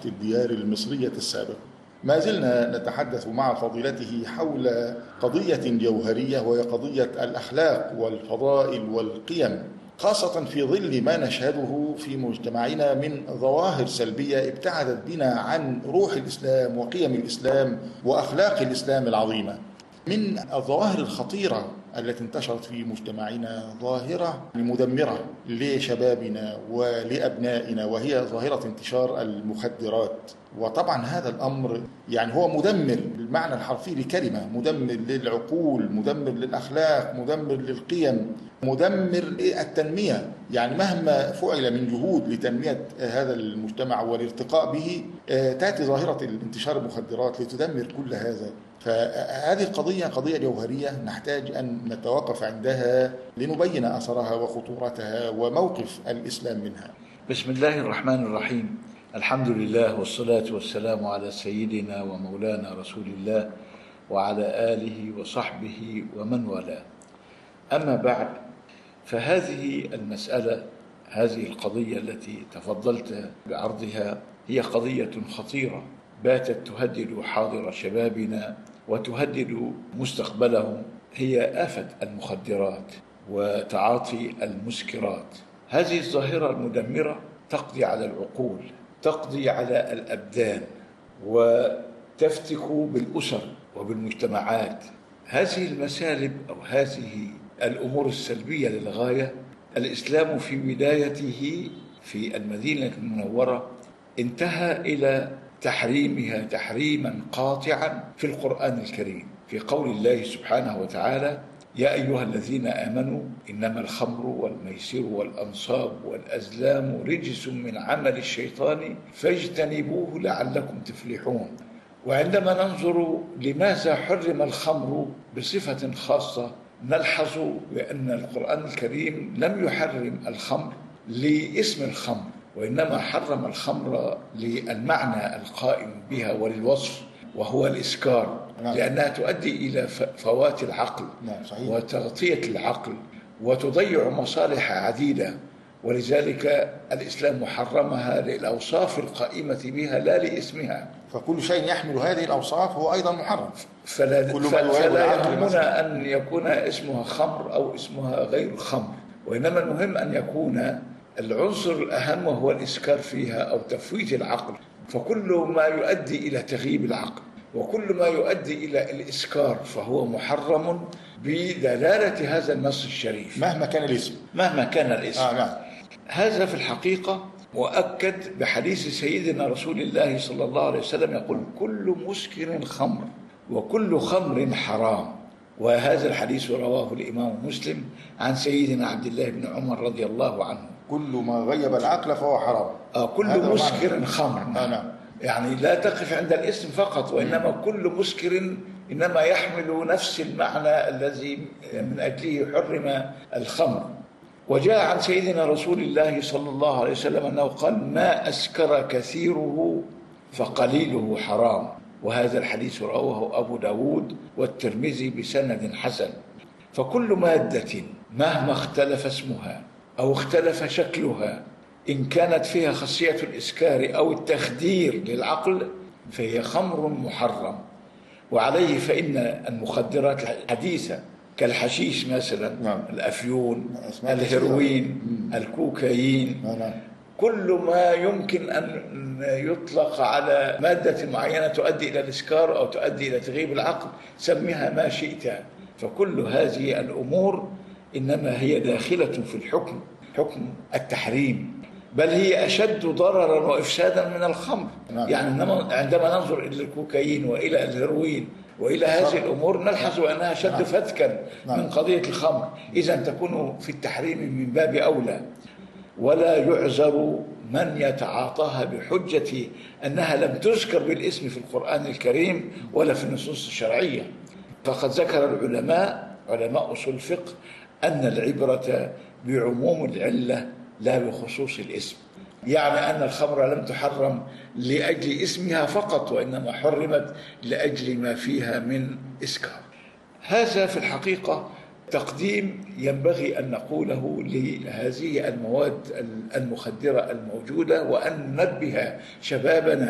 الديار المصرية السابقة. ما زلنا نتحدث مع فضيلته حول قضية جوهرية، وهي قضية الأخلاق والفضائل والقيم، خاصة في ظل ما نشهده في مجتمعنا من ظواهر سلبية ابتعدت بنا عن روح الإسلام وقيم الإسلام وأخلاق الإسلام العظيمة. من الظواهر الخطيرة التي انتشرت في مجتمعنا ظاهرة مدمرة لشبابنا ولأبنائنا، وهي ظاهرة انتشار المخدرات. وطبعا هذا الأمر يعني هو مدمر بالمعنى الحرفي لكلمة، مدمر للعقول، مدمر للأخلاق، مدمر للقيم، مدمر للتنمية. يعني مهما فعل من جهود لتنمية هذا المجتمع والارتقاء به، تأتي ظاهرة انتشار المخدرات لتدمر كل هذا. فهذه القضية قضية جوهرية نحتاج أن نتوقف عندها لنبين أثرها وخطورتها وموقف الإسلام منها. بسم الله الرحمن الرحيم. الحمد لله والصلاة والسلام على سيدنا ومولانا رسول الله وعلى آله وصحبه ومن والاه. أما بعد، فهذه المسألة، هذه القضية التي تفضلت بعرضها هي قضية خطيرة باتت تهدد حاضر شبابنا وتهدد مستقبلهم. هي آفة المخدرات وتعاطي المسكرات. هذه الظاهرة المدمرة تقضي على العقول، تقضي على الأبدان، وتفتك بالأسر وبالمجتمعات. هذه المسالب أو هذه الأمور السلبية للغاية، الإسلام في بدايته في المدينة المنورة انتهى إلى تحريمها تحريما قاطعا في القرآن الكريم، في قول الله سبحانه وتعالى: يا أيها الذين آمنوا إنما الخمر والميسر والأنصاب والأزلام رجس من عمل الشيطان فاجتنبوه لعلكم تفلحون. وعندما ننظر لماذا حرم الخمر بصفة خاصة، نلحظ بأن القرآن الكريم لم يحرم الخمر لاسم الخمر، وإنما حرم الخمر للمعنى القائم بها وللوصف، وهو الإسكار. لأنها تؤدي إلى فوات العقل وتغطية العقل وتضيع مصالح عديدة، ولذلك الإسلام حرمها للأوصاف القائمة بها لا لاسمها. فكل شيء يحمل هذه الأوصاف هو أيضا محرم. فلا يهمنا أن يكون اسمها خمر أو اسمها غير خمر، وإنما المهم أن يكون العنصر الأهم هو الإسكار فيها أو تفويت العقل. فكل ما يؤدي إلى تغييب العقل وكل ما يؤدي إلى الإسكار فهو محرم بدلالة هذا النص الشريف مهما كان الاسم. نعم. هذا في الحقيقة مؤكد بحديث سيدنا رسول الله صلى الله عليه وسلم يقول: كل مسكر خمر وكل خمر حرام. وهذا الحديث رواه الإمام مسلم عن سيدنا عبد الله بن عمر رضي الله عنه: كل ما غيب العقل فهو حرام. كل مسكر خمر. نعم. يعني لا تقف عند الاسم فقط، وإنما كل مسكر إنما يحمل نفس المعنى الذي من أجله حرم الخمر. وجاء عن سيدنا رسول الله صلى الله عليه وسلم أنه قال: ما أسكر كثيره فقليله حرام. وهذا الحديث رواه أبو داود والترمذي بسند حسن. فكل مادة مهما اختلف اسمها أو اختلف شكلها، إن كانت فيها خاصية الإسكار أو التخدير للعقل فهي خمر محرم. وعليه فإن المخدرات الحديثة كالحشيش مثلا، الأفيون، الهيروين، الكوكايين، كل ما يمكن أن يطلق على مادة معينة تؤدي إلى الإسكار أو تؤدي إلى تغييب العقل سميها ما شئت. فكل هذه الأمور إنما هي داخلة في حكم التحريم، بل هي أشد ضررا وإفسادا من الخمر. يعني عندما ننظر إلى الكوكايين وإلى الهيروين وإلى هذه الأمور نلحظ أنها أشد فتكا من قضية الخمر. إذن تكون في التحريم من باب أولى. ولا يعذر من يتعاطاها بحجة أنها لم تذكر بالاسم في القرآن الكريم ولا في النصوص الشرعية. فقد ذكر علماء أصول الفقه أن العبرة بعموم العلة لا بخصوص الاسم. يعني أن الخمر لم تحرم لأجل اسمها فقط، وإنما حرمت لأجل ما فيها من إسكار. هذا في الحقيقة تقديم ينبغي أن نقوله لهذه المواد المخدرة الموجودة، وأن ننبه شبابنا